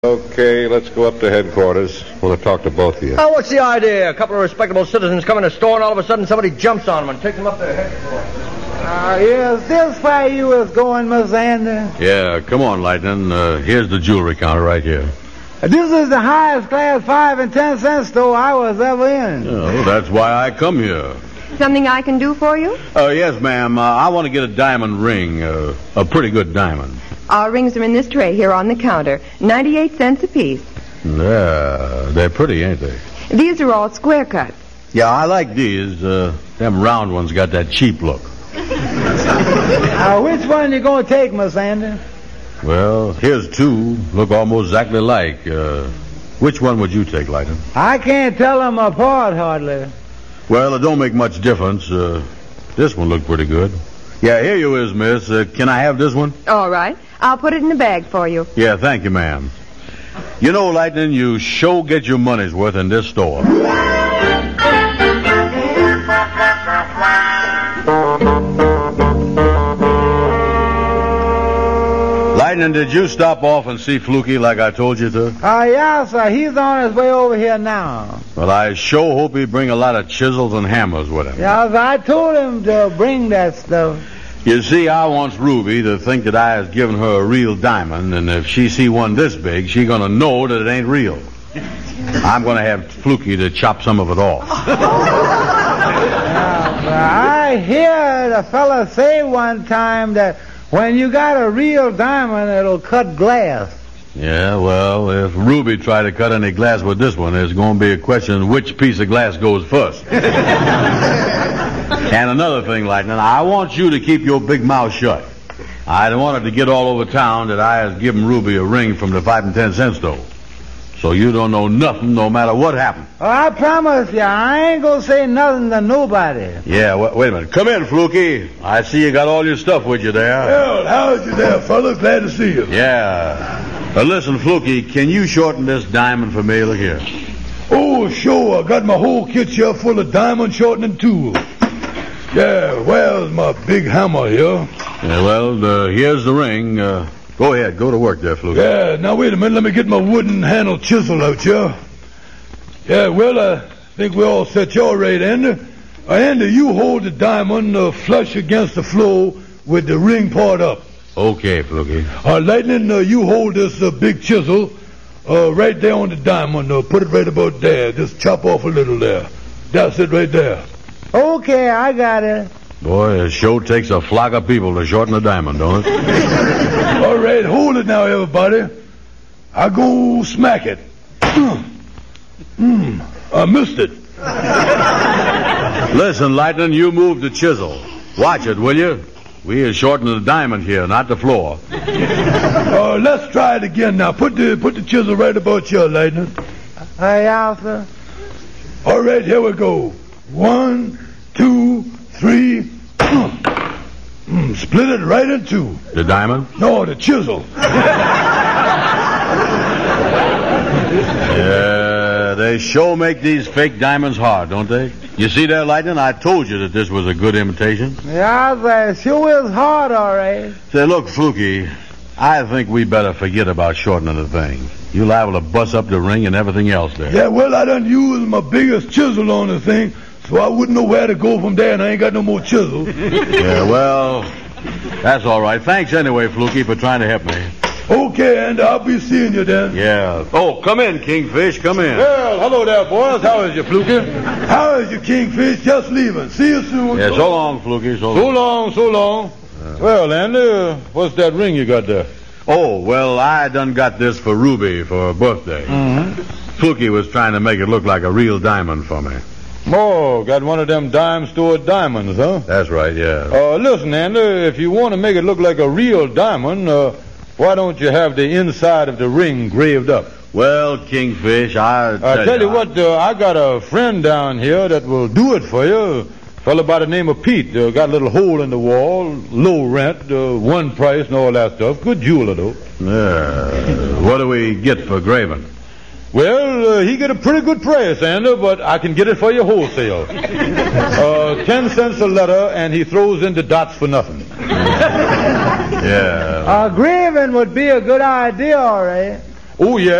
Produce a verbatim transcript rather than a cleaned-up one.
Okay, let's go up to headquarters. I want to talk to both of you. Oh, what's the idea? A couple of respectable citizens come in a store and all of a sudden somebody jumps on them and takes them up to headquarters. Uh, is this where you was going, Miss Andy? Yeah, come on, Lightning. Uh, here's the jewelry counter right here. This is the highest class five and ten cent store I was ever in. Oh, that's why I come here. Something I can do for you? Uh, yes, ma'am. Uh, I want to get a diamond ring, uh, a pretty good diamond. Our rings are in this tray here on the counter. ninety-eight cents apiece. Yeah, they're pretty, ain't they? These are all square cuts. Yeah, I like these. Uh, them round ones got that cheap look. Uh, which one you going to take, Miss Andy? Well, here's two. Look almost exactly alike. Uh, which one would you take, Lightning? I can't tell them apart hardly. Well, it don't make much difference. Uh, this one looked pretty good. Yeah, here you is, miss. Uh, can I have this one? All right. I'll put it in the bag for you. Yeah, thank you, ma'am. You know, Lightning, you sure get your money's worth in this store. Lightning, did you stop off and see Fluky like I told you to? Uh, yeah, sir. He's on his way over here now. Well, I sure hope he'd bring a lot of chisels and hammers with him. Yeah, sir, I told him to bring that stuff. You see, I wants Ruby to think that I has given her a real diamond, and if she see one this big, she gonna know that it ain't real. I'm gonna have Fluky to chop some of it off. Yeah, I hear the fella say one time that when you got a real diamond, it'll cut glass. Yeah, well, if Ruby tried to cut any glass with this one, there's going to be a question which piece of glass goes first. And another thing, Lightning, I want you to keep your big mouth shut. I don't want it to get all over town that I has given Ruby a ring from the five and ten cent store. So you don't know nothing no matter what happened. Oh, I promise you, I ain't gonna say nothing to nobody. Yeah, wait, wait a minute. Come in, Fluky. I see you got all your stuff with you there. Well, how's you there, fella? Glad to see you. Yeah. Uh, listen, Fluky, can you shorten this diamond for me? Look here. Oh, sure. I got my whole kit here full of diamond shortening tools. Yeah, where's my big hammer here? Yeah, well, uh, here's the ring. Uh, go ahead. Go to work there, Fluky. Yeah, now wait a minute. Let me get my wooden handle chisel out here. Yeah, well, I think we all set you all right, Andy. Uh, Andy, you hold the diamond uh, flush against the floor with the ring part up. Okay, Fluky. Uh, Lightning, uh, you hold this uh, big chisel uh, right there on the diamond. Uh, put it right about there. Just chop off a little there. That's it right there. Okay, I got it. Boy, it sure takes a flock of people to shorten a diamond, don't it? All right, hold it now, everybody. I go smack it. Hmm, I missed it. Listen, Lightning, you move the chisel. Watch it, will you? We are shortening the diamond here, not the floor. Uh, let's try it again now. Put the put the chisel right about here, Lightning. Uh, yeah, sir. All right, here we go. One, two, three. Mm, split it right in two. The diamond? No, the chisel. Yeah, they sure make these fake diamonds hard, don't they? You see there, Lightning? I told you that this was a good imitation. Yeah, sir. Sure is hard, all right. Say, look, Fluky, I think we better forget about shortening the thing. You're liable to bust up the ring and everything else there. Yeah, well, I done used my biggest chisel on the thing, so I wouldn't know where to go from there, and I ain't got no more chisel. Yeah, well, that's all right. Thanks anyway, Fluky, for trying to help me. Okay, and I'll be seeing you then. Yeah. Oh, come in, Kingfish. Come in. Well, hello there, boys. How is you, Fluky? How is you, Kingfish? Just leaving. See you soon. Yeah, so long, Fluky. So long. So long, so long. Uh, well, Andy, what's that ring you got there? Oh, well, I done got this for Ruby for her birthday. Mm-hmm. Fluky was trying to make it look like a real diamond for me. Oh, got one of them dime store diamonds, huh? That's right, yeah. Uh, listen, Andy, if you want to make it look like a real diamond, uh, why don't you have the inside of the ring graved up? Well, Kingfish, I tell, I tell you, you what, uh, I got a friend down here that will do it for you. A fellow by the name of Pete. Uh, got a little hole in the wall, low rent, uh, one price and all that stuff. Good jeweler, though. Yeah. What do we get for graving? Well, uh, he get a pretty good price, Andy, but I can get it for you wholesale. uh, ten cents a letter, and he throws in the dots for nothing. Yeah. Uh, graving would be a good idea, all right. Oh, yeah.